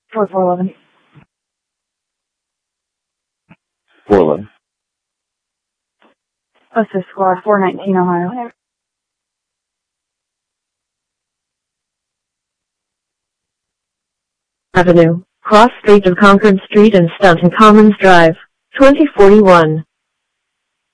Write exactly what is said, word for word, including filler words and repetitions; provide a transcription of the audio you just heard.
four four eleven. four eleven. Assist Squad, four nineteen, Ohio. Avenue, cross street of Concord Street and Staunton Commons Drive, twenty forty-one.